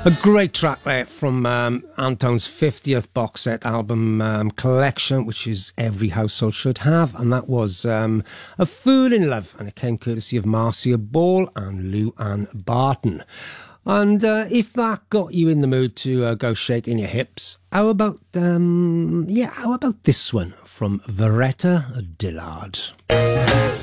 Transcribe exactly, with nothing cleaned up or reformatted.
A great track there from um, Antone's fiftieth box set album um, collection, which is every household should have, and that was um, A Fool in Love, and it came courtesy of Marcia Ball and Lou Ann Barton. And uh, if that got you in the mood to uh, go shaking your hips, how about, um, yeah, how about this one from Veretta Dillard?